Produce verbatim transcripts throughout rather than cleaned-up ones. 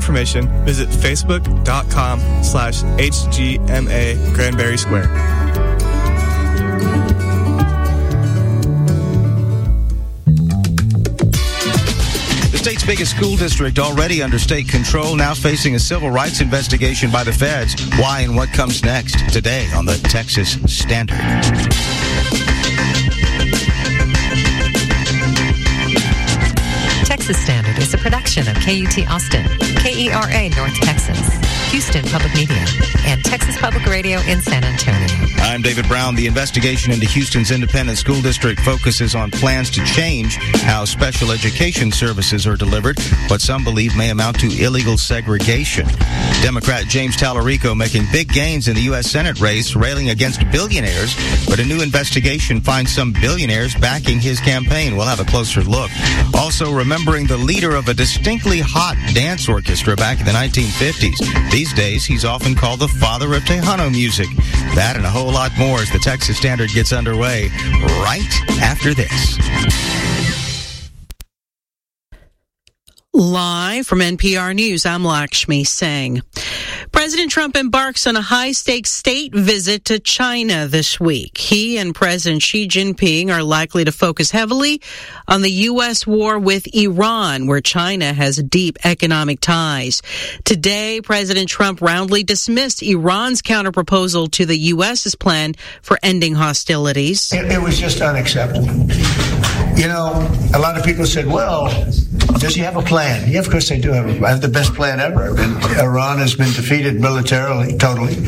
information, visit facebook.com slash HGMA Granbury Square. The state's biggest school district, already under state control, now facing a civil rights investigation by the feds. Why and what comes next? Today on the Texas Standard. Texas Standard is a production of K U T Austin, K E R A North Texas, Houston Public Media, and Texas Public Radio in San Antonio. I'm David Brown. The investigation into Houston's independent school district focuses on plans to change how special education services are delivered, what some believe may amount to illegal segregation. Democrat James Tallarico making big gains in the U S Senate race, railing against billionaires, but a new investigation finds some billionaires backing his campaign. We'll have a closer look. Also, remembering the leader of a distinctly hot dance orchestra back in the nineteen fifties. These days, he's often called the father of Tejano music. That and a whole lot more as the Texas Standard gets underway right after this. Live from N P R News, I'm Lakshmi Singh. President Trump embarks on a high-stakes state visit to China this week. He and President Xi Jinping are likely to focus heavily on the U S war with Iran, where China has deep economic ties. Today, President Trump roundly dismissed Iran's counterproposal to the U S's plan for ending hostilities. It, it was just unacceptable. You know, a lot of people said, well, does he have a plan? Yeah, of course they do have, have the best plan ever. And Iran has been defeated militarily, totally.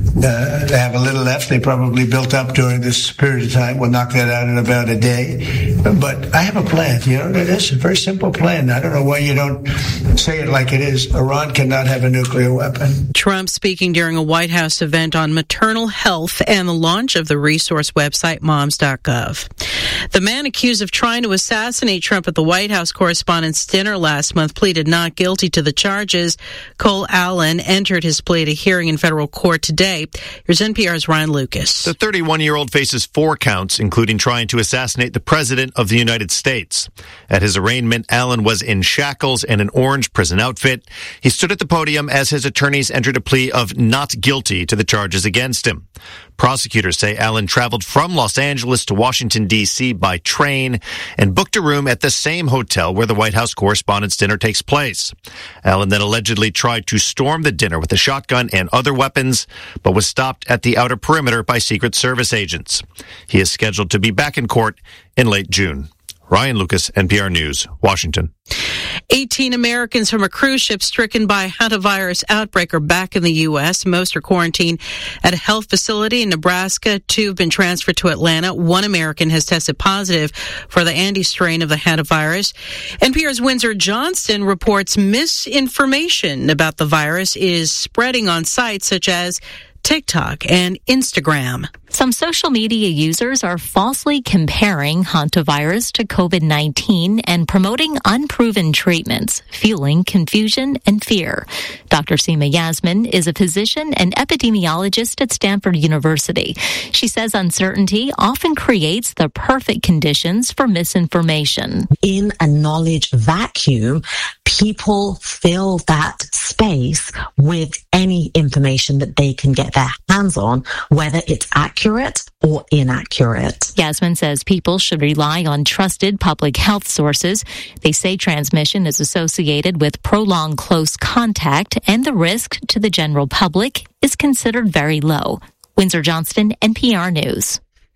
Uh, they have a little left. They probably built up during this period of time. We'll knock that out in about a day. But I have a plan. You know, it is a very simple plan. I don't know why you don't say it like it is. Iran cannot have a nuclear weapon. Trump speaking during a White House event on maternal health and the launch of the resource website moms dot gov. The man accused of trying to assassinate Trump at the White House Correspondents' Dinner last month pleaded not guilty to the charges. Cole Allen entered his plea at a hearing in federal court today. Here's N P R's Ryan Lucas. The thirty-one-year-old faces four counts, including trying to assassinate the President of the United States. At his arraignment, Allen was in shackles and an orange prison outfit. He stood at the podium as his attorneys entered a plea of not guilty to the charges against him. Prosecutors say Allen traveled from Los Angeles to Washington, D C by train and booked a room at the same hotel where the White House Correspondents' Dinner takes place. Allen then allegedly tried to storm the dinner with a shotgun and other weapons, but was stopped at the outer perimeter by Secret Service agents. He is scheduled to be back in court in late June. Ryan Lucas, N P R News, Washington. eighteen Americans from a cruise ship stricken by a hantavirus outbreak are back in the U S. Most are quarantined at a health facility in Nebraska. Two have been transferred to Atlanta. One American has tested positive for the Andes strain of the hantavirus. N P R's Windsor Johnston reports misinformation about the virus is spreading on sites such as TikTok and Instagram. Some social media users are falsely comparing hantavirus to COVID nineteen and promoting unproven treatments, fueling confusion and fear. Doctor Seema Yasmin is a physician and epidemiologist at Stanford University. She says uncertainty often creates the perfect conditions for misinformation. In a knowledge vacuum, people fill that space with any information that they can get their hands on, whether it's accurate or inaccurate. Yasmin says people should rely on trusted public health sources. They say transmission is associated with prolonged close contact and the risk to the general public is considered very low. Windsor Johnston, N P R News.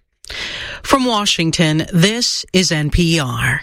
From Washington, this is N P R.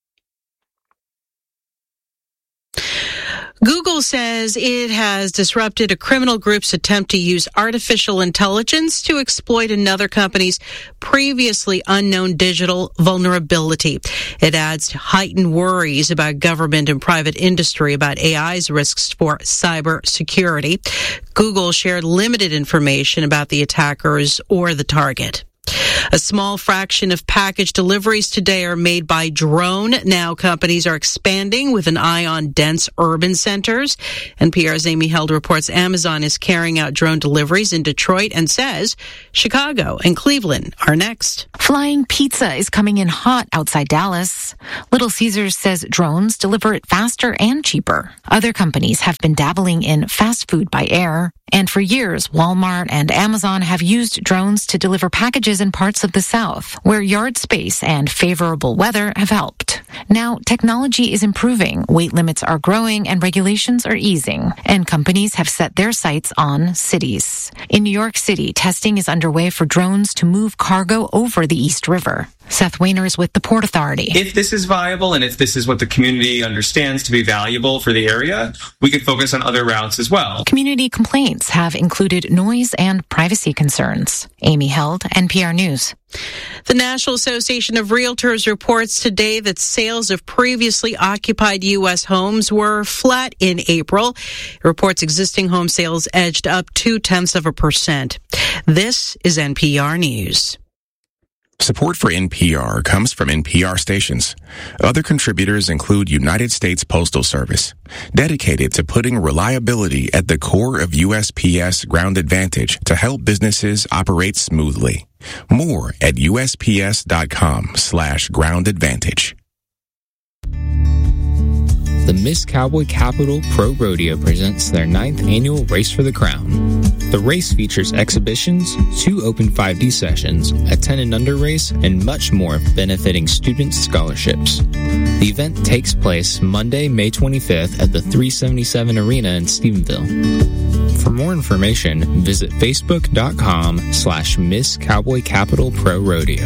Google says it has disrupted a criminal group's attempt to use artificial intelligence to exploit another company's previously unknown digital vulnerability. It adds heightened worries about government and private industry about A I's risks for cyber security. Google shared limited information about the attackers or the target. A small fraction of package deliveries today are made by drone. Now companies are expanding with an eye on dense urban centers. N P R's Amy Held reports Amazon is carrying out drone deliveries in Detroit and says Chicago and Cleveland are next. Flying pizza is coming in hot outside Dallas. Little Caesars says drones deliver it faster and cheaper. Other companies have been dabbling in fast food by air. And for years, Walmart and Amazon have used drones to deliver packages in parts of the South, where yard space and favorable weather have helped. Now, technology is improving, weight limits are growing, and regulations are easing. And companies have set their sights on cities. In New York City, testing is underway for drones to move cargo over the East River. Seth Weiner is with the Port Authority. If this is viable and if this is what the community understands to be valuable for the area, we could focus on other routes as well. Community complaints have included noise and privacy concerns. Amy Held, N P R News. The National Association of Realtors reports today that sales of previously occupied U S homes were flat in April. It reports existing home sales edged up two-tenths of a percent. This is N P R News. Support for N P R comes from N P R stations. Other contributors include United States Postal Service, dedicated to putting reliability at the core of U S P S Ground Advantage to help businesses operate smoothly. More at USPS.com slash Ground Advantage. The Miss Cowboy Capital Pro Rodeo presents their ninth annual Race for the Crown. The race features exhibitions, two open five D sessions, a ten and under race, and much more benefiting student scholarships. The event takes place Monday, May twenty-fifth at the three seventy-seven Arena in Stephenville. For more information, visit facebook.com slash Miss Cowboy Capital Pro Rodeo.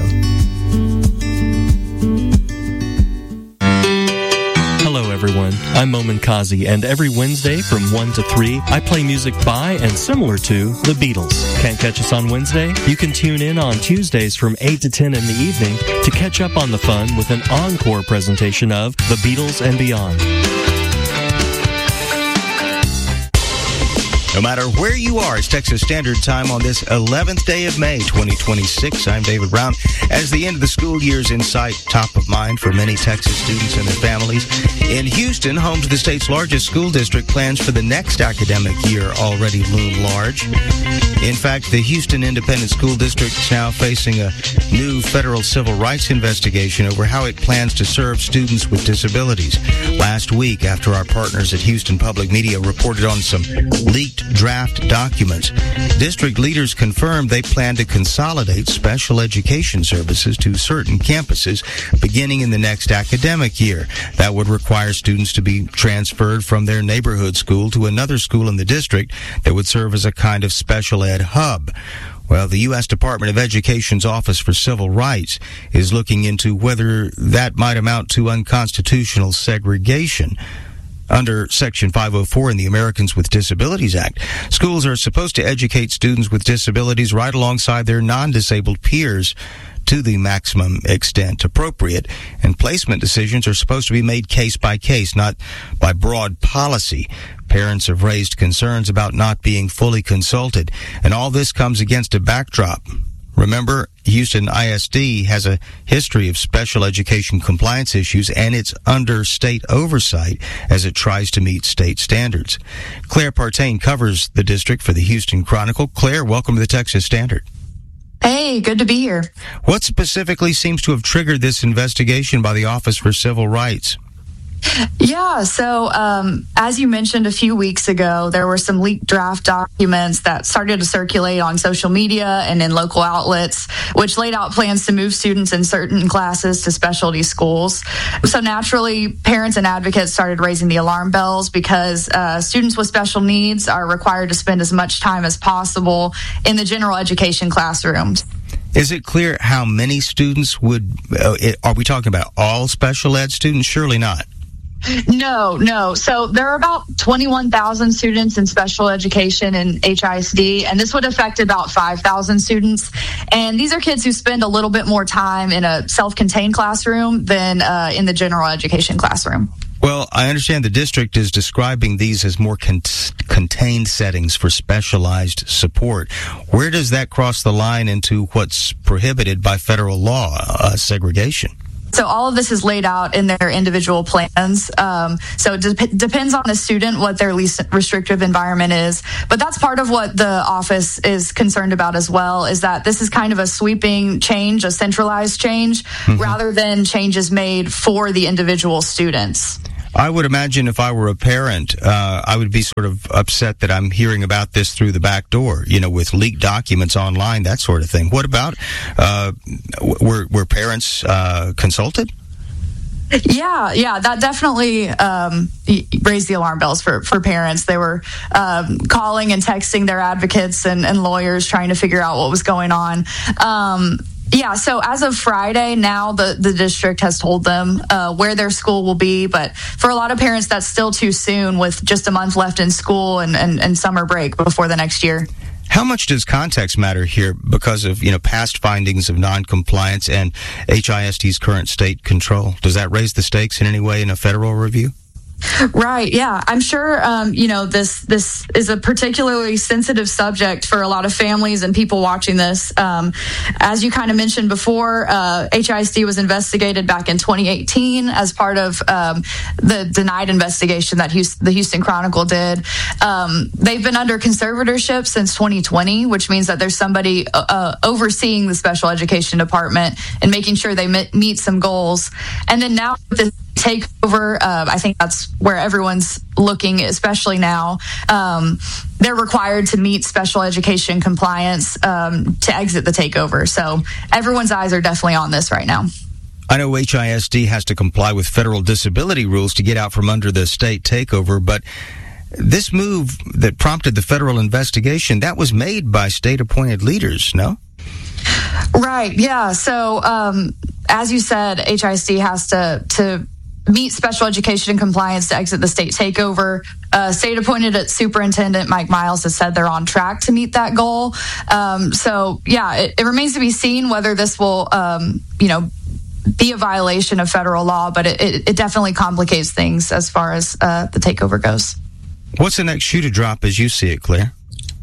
Hello everyone, I'm Momin Kazi, and every Wednesday from one to three, I play music by and similar to the Beatles. Can't catch us on Wednesday? You can tune in on Tuesdays from eight to ten in the evening to catch up on the fun with an encore presentation of The Beatles and Beyond. No matter where you are, it's Texas Standard Time on this eleventh day of May, twenty twenty-six. I'm David Brown. As the end of the school year is in sight, top of mind for many Texas students and their families. In Houston, home to the state's largest school district, plans for the next academic year already loom large. In fact, the Houston Independent School District is now facing a new federal civil rights investigation over how it plans to serve students with disabilities. Last week, after our partners at Houston Public Media reported on some leaked draft documents, district leaders confirmed they plan to consolidate special education services to certain campuses beginning in the next academic year. That would require students to be transferred from their neighborhood school to another school in the district that would serve as a kind of special ed hub. Well, the U S Department of Education's Office for Civil Rights is looking into whether that might amount to unconstitutional segregation. Under Section five oh four in the Americans with Disabilities Act, schools are supposed to educate students with disabilities right alongside their non-disabled peers to the maximum extent appropriate, and placement decisions are supposed to be made case by case, not by broad policy. Parents have raised concerns about not being fully consulted, and all this comes against a backdrop. Remember, Houston I S D has a history of special education compliance issues, and it's under state oversight as it tries to meet state standards. Claire Partain covers the district for the Houston Chronicle. Claire, welcome to the Texas Standard. Hey, good to be here. What specifically seems to have triggered this investigation by the Office for Civil Rights? Yeah, so um, as you mentioned a few weeks ago, there were some leaked draft documents that started to circulate on social media and in local outlets, which laid out plans to move students in certain classes to specialty schools. So naturally, parents and advocates started raising the alarm bells because uh, students with special needs are required to spend as much time as possible in the general education classrooms. Is it clear how many students would, uh, are we talking about all special ed students? Surely not. No, no. So there are about twenty-one thousand students in special education in H I S D, and this would affect about five thousand students. And these are kids who spend a little bit more time in a self-contained classroom than uh, in the general education classroom. Well, I understand the district is describing these as more con- contained settings for specialized support. Where does that cross the line into what's prohibited by federal law, uh, segregation? So all of this is laid out in their individual plans. Um, so it de- depends on the student what their least restrictive environment is. But that's part of what the office is concerned about as well, is that this is kind of a sweeping change, a centralized change, mm-hmm. rather than changes made for the individual students. I would imagine if I were a parent, uh, I would be sort of upset that I'm hearing about this through the back door, you know, with leaked documents online, that sort of thing. What about, uh, were, were parents uh, consulted? Yeah, yeah, that definitely um, raised the alarm bells for, for parents. They were um, calling and texting their advocates and, and lawyers trying to figure out what was going on. Um, Yeah, so as of Friday, now the, the district has told them uh, where their school will be. But for a lot of parents, that's still too soon with just a month left in school and, and, and summer break before the next year. How much does context matter here because of, you know, past findings of noncompliance and H I S D's current state control? Does that raise the stakes in any way in a federal review? Right. Yeah. I'm sure, um, you know, this this is a particularly sensitive subject for a lot of families and people watching this. Um, as you kind of mentioned before, uh, H I S D was investigated back in twenty eighteen as part of um, the denied investigation that Houston, the Houston Chronicle did. Um, they've been under conservatorship since twenty twenty, which means that there's somebody uh, overseeing the special education department and making sure they meet some goals. And then now with this takeover, uh, I think that's where everyone's looking, especially now. Um, they're required to meet special education compliance um, to exit the takeover. So everyone's eyes are definitely on this right now. I know H I S D has to comply with federal disability rules to get out from under the state takeover, but this move that prompted the federal investigation, that was made by state-appointed leaders, no? Right, yeah. So um, as you said, H I S D has to to meet special education compliance to exit the state takeover. Uh, state-appointed Superintendent Mike Miles has said they're on track to meet that goal. Um, so, yeah, it, it remains to be seen whether this will, um, you know, be a violation of federal law, but it, it, it definitely complicates things as far as uh, the takeover goes. What's the next shoe to drop as you see it, Claire?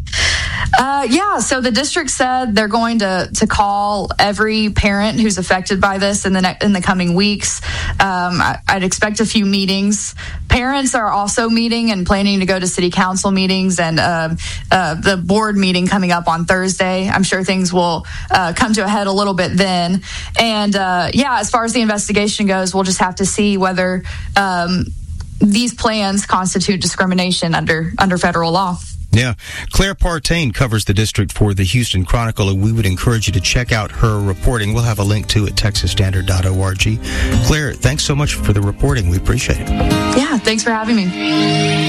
Uh, yeah, so the district said they're going to to call every parent who's affected by this in the ne- in the coming weeks. Um, I, I'd expect a few meetings. Parents are also meeting and planning to go to city council meetings and uh, uh, the board meeting coming up on Thursday. I'm sure things will uh, come to a head a little bit then. And uh, yeah, as far as the investigation goes, we'll just have to see whether um, these plans constitute discrimination under under federal law. Yeah. Claire Partain covers the district for the Houston Chronicle, and we would encourage you to check out her reporting. We'll have a link to it at texas standard dot org. Claire, thanks so much for the reporting. We appreciate it. Yeah, thanks for having me.